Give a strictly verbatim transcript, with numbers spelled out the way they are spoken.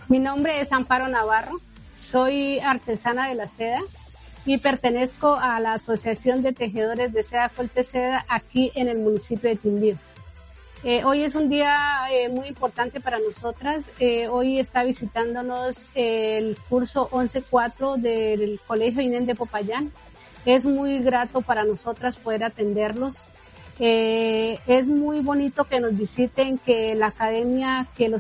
Mi nombre es Amparo Navarro, soy artesana de la seda y pertenezco a la Asociación de Tejedores de Seda Colteseda aquí en el municipio de Quindío. Eh, hoy es un día eh, muy importante para nosotras. Eh, hoy está visitándonos el curso once cuatro del Colegio INEN de Popayán. Es muy grato para nosotras poder atenderlos. Eh, es muy bonito que nos visiten, que la academia, que los